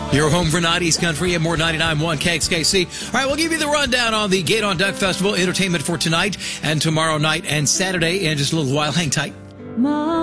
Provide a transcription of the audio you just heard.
Your home for 90s country and more 99.1 KXKC. All right, we'll give you the rundown on the Gate on Duck Festival entertainment for tonight and tomorrow night and Saturday in just a little while. Hang tight.